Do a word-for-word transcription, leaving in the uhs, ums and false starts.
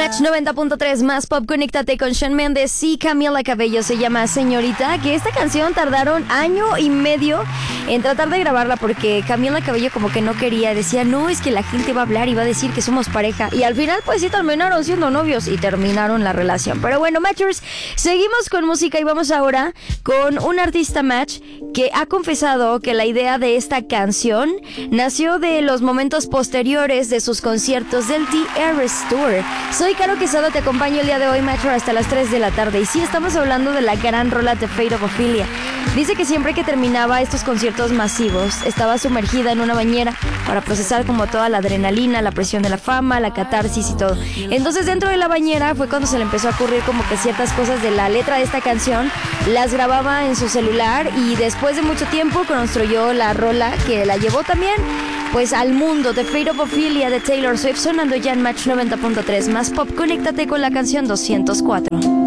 Match noventa punto tres más pop, conéctate con Shawn Mendes y Camila Cabello, se llama Señorita, que esta canción tardaron año y medio en tratar de grabarla porque Camila Cabello como que no quería, decía, no, es que la gente va a hablar y va a decir que somos pareja, y al final pues sí terminaron siendo novios y terminaron la relación. Pero bueno, Matchers, seguimos con música y vamos ahora con un artista Match que ha confesado que la idea de esta canción nació de los momentos posteriores de sus conciertos del The Eras Tour. Soy Caro Quesada, te acompaño el día de hoy, Matcher, hasta las tres de la tarde. Y sí, estamos hablando de la gran rola The Fate of Ophelia. Dice que siempre que terminaba estos conciertos masivos, estaba sumergida en una bañera para procesar como toda la adrenalina, la presión de la fama, la catarsis y todo. Entonces, dentro de la bañera fue cuando se le empezó a ocurrir como que ciertas cosas de la letra de esta canción, las grababa en su celular y después de mucho tiempo construyó la rola que la llevó también pues al mundo. The Fate of Ophelia de Taylor Swift, sonando ya en Match noventa punto tres más pop. Conéctate con la canción doscientos cuatro.